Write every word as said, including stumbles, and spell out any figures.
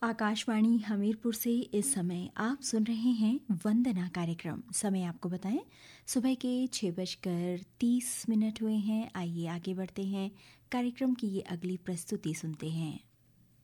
आकाशवाणी हमीरपुर से इस समय आप सुन रहे हैं वंदना कार्यक्रम। समय आपको बताएं, सुबह के छः बजकर तीस मिनट हुए हैं। आइए आगे बढ़ते हैं, कार्यक्रम की ये अगली प्रस्तुति सुनते हैं।